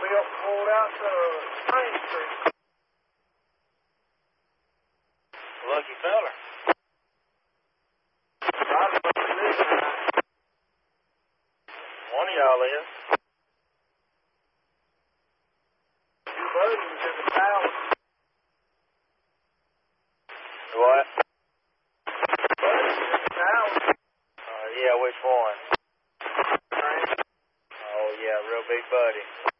We got pulled out to Main Street. Lucky feller. One of y'all is. Two buddies was in the tower. What? Buddies was in the tower. Yeah, which one? Right. Oh, yeah, real big buddy.